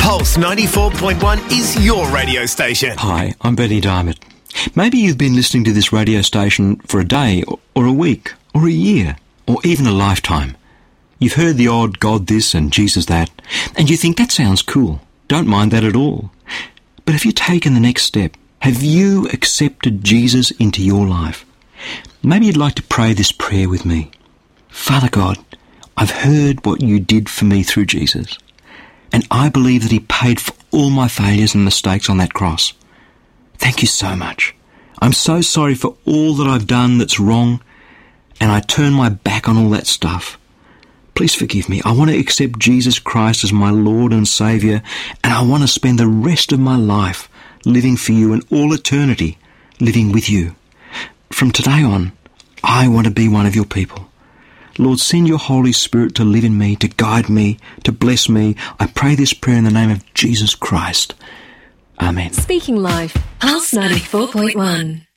Pulse 94.1 is your radio station. Hi, I'm Benny Diamond. Maybe you've been listening to this radio station for a day or a week or a year or even a lifetime. You've heard the odd God this and Jesus that, and you think that sounds cool. Don't mind that at all. But have you taken the next step? Have you accepted Jesus into your life? Maybe you'd like to pray this prayer with me. Father God, I've heard what you did for me through Jesus, and I believe that he paid for all my failures and mistakes on that cross. Thank you so much. I'm so sorry for all that I've done that's wrong, and I turn my back on all that stuff. Please forgive me. I want to accept Jesus Christ as my Lord and Saviour, and I want to spend the rest of my life living for you and all eternity living with you. From today on, I want to be one of your people. Lord, send your Holy Spirit to live in me, to guide me, to bless me. I pray this prayer in the name of Jesus Christ. Amen. Speaking Life, Pulse 94.1.